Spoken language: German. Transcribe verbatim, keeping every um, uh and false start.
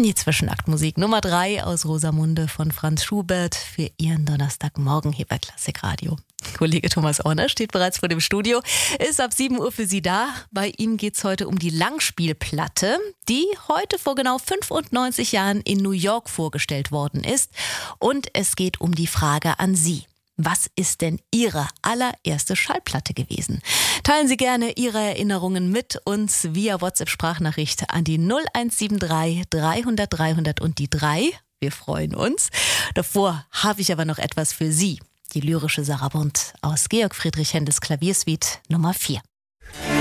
Die Zwischenaktmusik Nummer drei aus Rosamunde von Franz Schubert für Ihren Donnerstagmorgen hier bei Klassikradio. Kollege Thomas Orner steht bereits vor dem Studio, ist ab sieben Uhr für Sie da. Bei ihm geht es heute um die Langspielplatte, die heute vor genau fünfundneunzig Jahren in New York vorgestellt worden ist. Und es geht um die Frage an Sie. Was ist denn Ihre allererste Schallplatte gewesen? Teilen Sie gerne Ihre Erinnerungen mit uns via WhatsApp-Sprachnachricht an die null eins sieben drei dreihundert dreihundert und die drei. Wir freuen uns. Davor habe ich aber noch etwas für Sie. Die lyrische Sarabund aus Georg Friedrich Händels Klaviersuite Nummer vier.